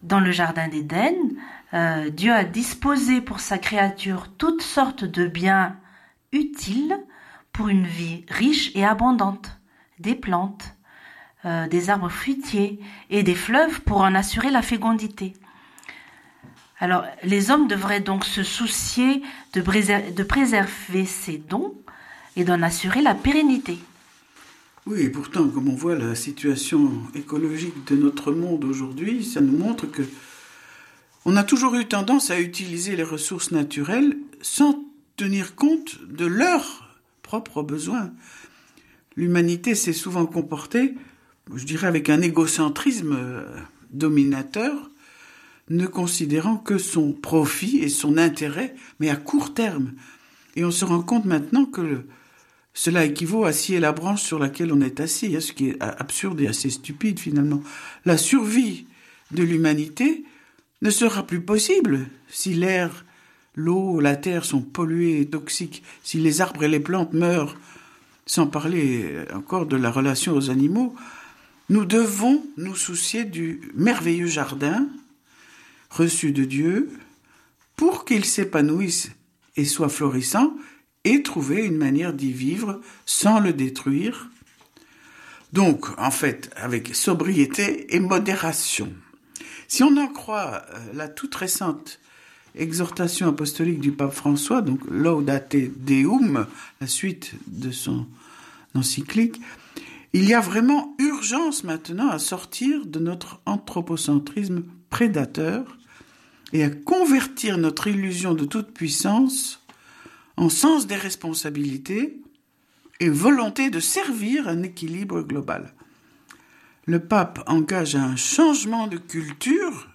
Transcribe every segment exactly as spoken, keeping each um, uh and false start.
Dans le jardin d'Éden, euh, Dieu a disposé pour sa créature toutes sortes de biens utiles pour une vie riche et abondante, des plantes, euh, des arbres fruitiers et des fleuves pour en assurer la fécondité. Alors, les hommes devraient donc se soucier de, préser- de préserver ces dons et d'en assurer la pérennité. Oui, et pourtant, comme on voit la situation écologique de notre monde aujourd'hui, ça nous montre que on a toujours eu tendance à utiliser les ressources naturelles sans tenir compte de leurs propres besoins. L'humanité s'est souvent comportée, je dirais, avec un égocentrisme dominateur, ne considérant que son profit et son intérêt, mais à court terme. Et on se rend compte maintenant que le, cela équivaut à scier la branche sur laquelle on est assis, hein, ce qui est absurde et assez stupide finalement. La survie de l'humanité ne sera plus possible si l'air, l'eau, la terre sont pollués et toxiques, si les arbres et les plantes meurent, sans parler encore de la relation aux animaux. Nous devons nous soucier du merveilleux jardin reçu de Dieu pour qu'il s'épanouisse et soit florissant et trouver une manière d'y vivre sans le détruire. Donc, en fait, avec sobriété et modération. Si on en croit la toute récente exhortation apostolique du pape François, donc Laudate Deum, la suite de son encyclique, il y a vraiment urgence maintenant à sortir de notre anthropocentrisme prédateur et à convertir notre illusion de toute puissance en sens des responsabilités et volonté de servir un équilibre global. Le pape engage un changement de culture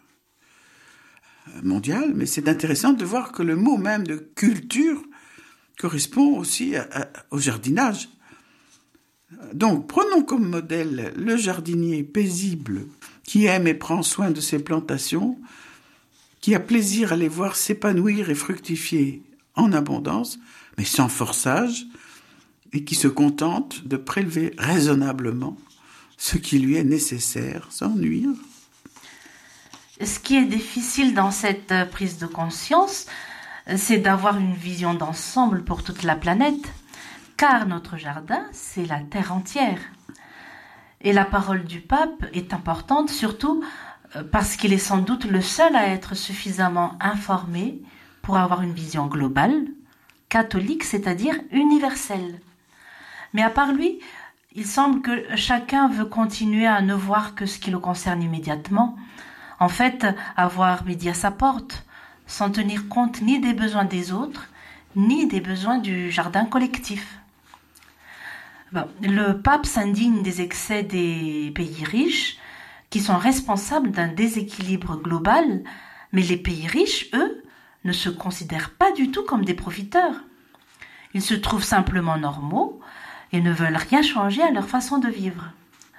mondiale, mais c'est intéressant de voir que le mot même de culture correspond aussi à, à, au jardinage. Donc, prenons comme modèle le jardinier paisible qui aime et prend soin de ses plantations, qui a plaisir à les voir s'épanouir et fructifier en abondance, mais sans forçage, et qui se contente de prélever raisonnablement ce qui lui est nécessaire, sans nuire. Ce qui est difficile dans cette prise de conscience, c'est d'avoir une vision d'ensemble pour toute la planète, car notre jardin, c'est la terre entière. Et la parole du pape est importante, surtout parce qu'il est sans doute le seul à être suffisamment informé pour avoir une vision globale, catholique, c'est-à-dire universelle. Mais à part lui, il semble que chacun veut continuer à ne voir que ce qui le concerne immédiatement, en fait, avoir midi à sa porte, sans tenir compte ni des besoins des autres, ni des besoins du jardin collectif. Bon, le pape s'indigne des excès des pays riches, qui sont responsables d'un déséquilibre global, mais les pays riches, eux, ne se considèrent pas du tout comme des profiteurs. Ils se trouvent simplement normaux et ne veulent rien changer à leur façon de vivre.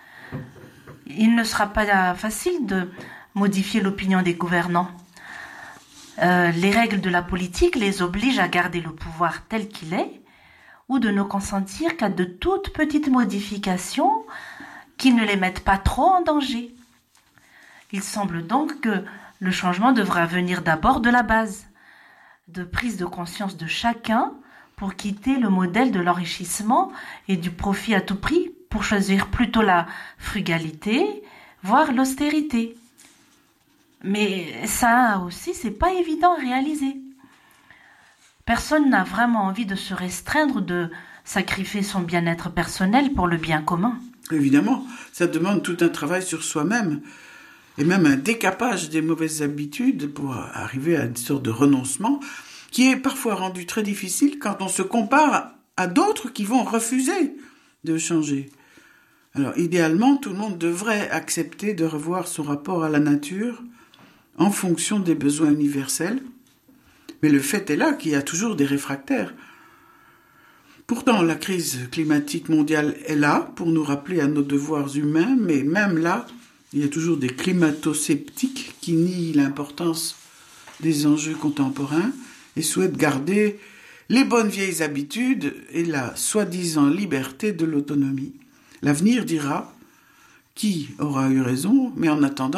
Il ne sera pas facile de modifier l'opinion des gouvernants. Euh, les règles de la politique les obligent à garder le pouvoir tel qu'il est, ou de ne consentir qu'à de toutes petites modifications qui ne les mettent pas trop en danger. Il semble donc que le changement devra venir d'abord de la base, de prise de conscience de chacun pour quitter le modèle de l'enrichissement et du profit à tout prix pour choisir plutôt la frugalité, voire l'austérité. Mais ça aussi, c'est pas évident à réaliser. Personne n'a vraiment envie de se restreindre, de sacrifier son bien-être personnel pour le bien commun. Évidemment, ça demande tout un travail sur soi-même et même un décapage des mauvaises habitudes pour arriver à une sorte de renoncement qui est parfois rendu très difficile quand on se compare à d'autres qui vont refuser de changer. Alors, idéalement, tout le monde devrait accepter de revoir son rapport à la nature en fonction des besoins universels. Mais le fait est là qu'il y a toujours des réfractaires. Pourtant, la crise climatique mondiale est là pour nous rappeler à nos devoirs humains, mais même là, il y a toujours des climato-sceptiques qui nient l'importance des enjeux contemporains et souhaitent garder les bonnes vieilles habitudes et la soi-disant liberté de l'autonomie. L'avenir dira qui aura eu raison, mais en attendant,